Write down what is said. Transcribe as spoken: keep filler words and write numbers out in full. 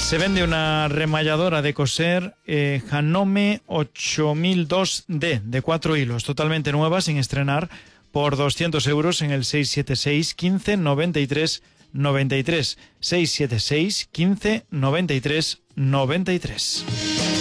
Se vende una remalladora de coser eh, Hanome ocho mil dos D de cuatro hilos, totalmente nueva, sin estrenar, por doscientos euros en el seis siete seis, quince, noventa y tres, noventa y tres. seis siete seis, quince, noventa y tres, noventa y tres.